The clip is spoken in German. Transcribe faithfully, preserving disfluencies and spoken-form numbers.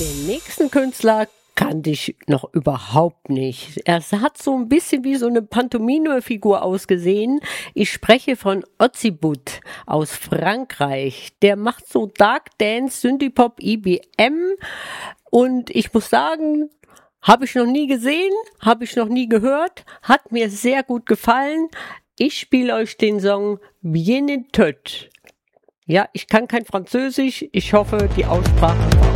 Den nächsten Künstler kannte ich noch überhaupt nicht. Er hat so ein bisschen wie so eine Pantomime-Figur ausgesehen. Ich spreche von Ozzibut aus Frankreich. Der macht so Dark Dance, Synthie-Pop, E B M. Und ich muss sagen, habe ich noch nie gesehen, habe ich noch nie gehört, hat mir sehr gut gefallen. Ich spiele euch den Song Bien et Tot. Ja, ich kann kein Französisch. Ich hoffe, die Aussprache war